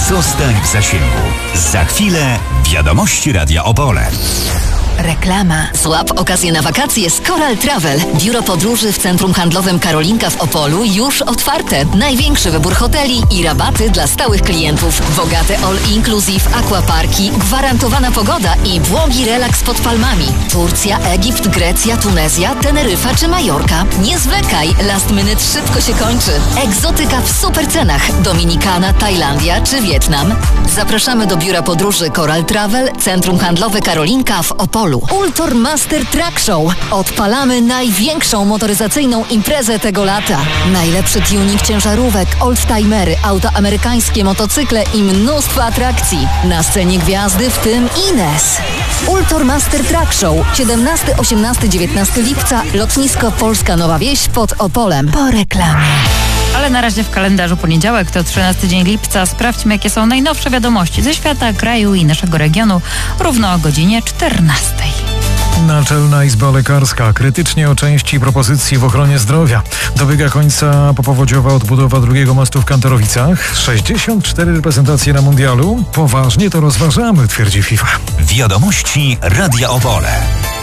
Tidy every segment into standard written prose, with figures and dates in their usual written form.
Zostań w zasięgu. Za chwilę wiadomości Radia Opole. Reklama. Złap okazję na wakacje z Coral Travel. Biuro podróży w Centrum Handlowym Karolinka w Opolu już otwarte. Największy wybór hoteli i rabaty dla stałych klientów. Bogate all-inclusive aquaparki, gwarantowana pogoda i błogi relaks pod palmami. Turcja, Egipt, Grecja, Tunezja, Teneryfa czy Majorka. Nie zwlekaj, last minute szybko się kończy. Egzotyka w super cenach. Dominikana, Tajlandia czy Wietnam. Zapraszamy do biura podróży Coral Travel, Centrum Handlowe Karolinka w Opolu. Ultor Master Truck Show. Odpalamy największą motoryzacyjną imprezę tego lata. Najlepszy tuning ciężarówek, oldtimery, auta amerykańskie, motocykle i mnóstwo atrakcji. Na scenie gwiazdy, w tym Ines. Ultor Master Truck Show. 17, 18, 19 lipca. Lotnisko Polska Nowa Wieś pod Opolem. Po reklamie. Ale na razie w kalendarzu poniedziałek to 13 dzień lipca. Sprawdźmy, jakie są najnowsze wiadomości ze świata, kraju i naszego regionu równo o godzinie 14. Naczelna Izba Lekarska krytycznie o części propozycji w ochronie zdrowia. Dobiega końca popowodziowa odbudowa drugiego mostu w Kantorowicach. 64 reprezentacje na mundialu. Poważnie to rozważamy, twierdzi FIFA. Wiadomości Radia Opole.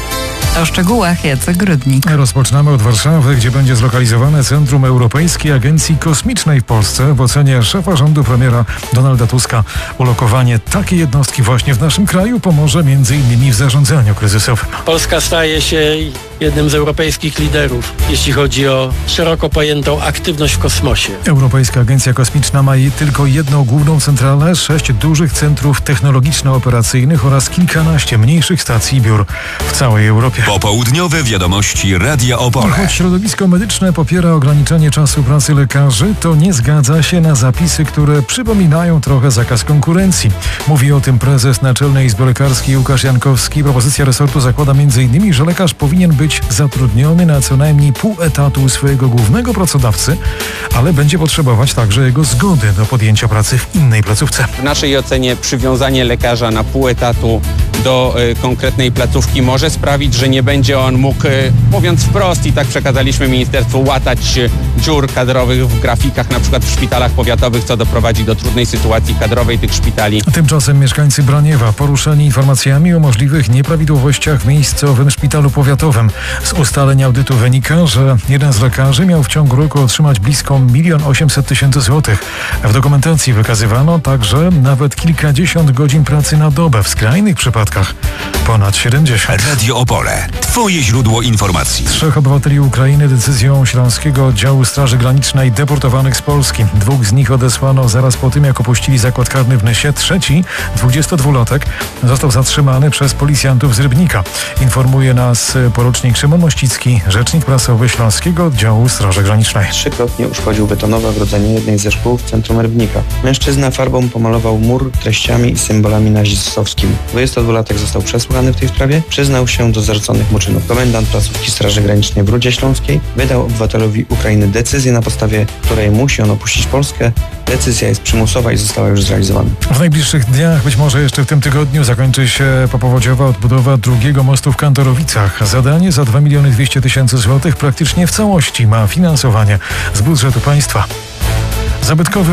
O szczegółach Jacek Rudnik. Rozpoczynamy od Warszawy, gdzie będzie zlokalizowane Centrum Europejskiej Agencji Kosmicznej w Polsce. W ocenie szefa rządu premiera Donalda Tuska ulokowanie takiej jednostki właśnie w naszym kraju pomoże m.in. w zarządzaniu kryzysowym. Polska staje się jednym z europejskich liderów, jeśli chodzi o szeroko pojętą aktywność w kosmosie. Europejska Agencja Kosmiczna ma tylko jedną główną centralę, 6 dużych centrów technologiczno-operacyjnych oraz kilkanaście mniejszych stacji i biur w całej Europie. Popołudniowe wiadomości Radia Opole. Choć środowisko medyczne popiera ograniczenie czasu pracy lekarzy, to nie zgadza się na zapisy, które przypominają trochę zakaz konkurencji. Mówi o tym prezes Naczelnej Izby Lekarskiej Łukasz Jankowski. Propozycja resortu zakłada m.in., że lekarz powinien być zatrudniony na co najmniej pół etatu u swojego głównego pracodawcy, ale będzie potrzebować także jego zgody do podjęcia pracy w innej placówce. W naszej ocenie przywiązanie lekarza na pół etatu do konkretnej placówki może sprawić, że nie będzie on mógł, mówiąc wprost, i tak przekazaliśmy ministerstwu, łatać dziur kadrowych w grafikach, na przykład w szpitalach powiatowych, co doprowadzi do trudnej sytuacji kadrowej tych szpitali. Tymczasem mieszkańcy Braniewa poruszeni informacjami o możliwych nieprawidłowościach w miejscowym szpitalu powiatowym. Z ustaleń audytu wynika, że jeden z lekarzy miał w ciągu roku otrzymać blisko 1 800 000 złotych. W dokumentacji wykazywano także nawet kilkadziesiąt godzin pracy na dobę, w skrajnych przypadkach ponad 70. Radio Opole. Twoje źródło informacji. 3 obywateli Ukrainy decyzją Śląskiego Oddziału Straży Granicznej deportowanych z Polski. 2 z nich odesłano zaraz po tym, jak opuścili zakład karny w Nysie. Trzeci, 22-latek, został zatrzymany przez policjantów z Rybnika. Informuje nas porucznik Szymon Mościcki, rzecznik prasowy Śląskiego Oddziału Straży Granicznej. 3-krotnie uszkodził betonowe ogrodzenie jednej ze szkół w centrum Rybnika. Mężczyzna farbą pomalował mur treściami i symbolami nazistowskimi. 22-latek został przesłuchany w tej sprawie. Przyznał się do zarzuconych mu czynów. Komendant placówki Straży Granicznej w Rudzie Śląskiej wydał obywatelowi Ukrainy decyzję, na podstawie której musi on opuścić Polskę. Decyzja jest przymusowa i została już zrealizowana. W najbliższych dniach, być może jeszcze w tym tygodniu, zakończy się popowodziowa odbudowa drugiego mostu w Kantorowicach. Zadanie za 2 200 000 złotych praktycznie w całości ma finansowanie z budżetu państwa. Zabytkowy